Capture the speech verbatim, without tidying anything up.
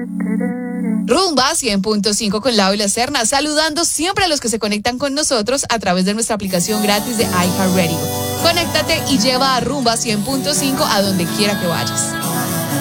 Rumba cien punto cinco con Lau y la Serna, saludando siempre a los que se conectan con nosotros a través de nuestra aplicación gratis de iHeartRadio. Conéctate y lleva a Rumba cien punto cinco a donde quiera que vayas.